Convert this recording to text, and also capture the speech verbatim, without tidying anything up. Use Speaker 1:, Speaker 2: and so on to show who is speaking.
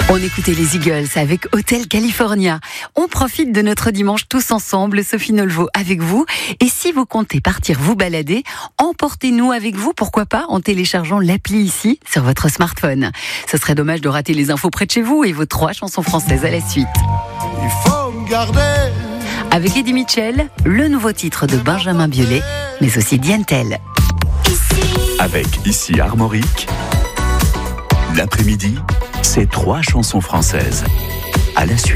Speaker 1: On écoutait les Eagles avec Hotel California. On profite de notre dimanche tous ensemble, Sophie Nolvo avec vous. Et si vous comptez partir vous balader, emportez-nous avec vous, pourquoi pas, en téléchargeant l'appli ici sur votre smartphone. Ce serait dommage de rater les infos près de chez vous et vos trois chansons françaises à la suite.
Speaker 2: Il faut me garder.
Speaker 1: Avec Eddie Mitchell, le nouveau titre de Benjamin Biolay, mais aussi Diane Tell.
Speaker 3: Avec ici Armorique, l'après-midi, c'est trois chansons françaises à la suite.